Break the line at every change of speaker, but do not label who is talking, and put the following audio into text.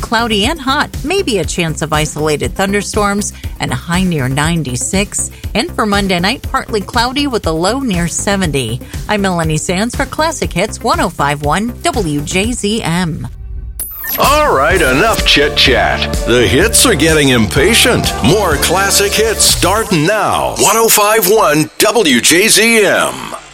cloudy and hot, maybe a chance of isolated thunderstorms, and a high near 96. And for Monday night, partly cloudy with a low near 70. I'm Melanie Sands for Classic Hits 105.1 WJZM.
All right, enough chit-chat. The hits are getting impatient. More classic hits start now. 105.1 WJZM.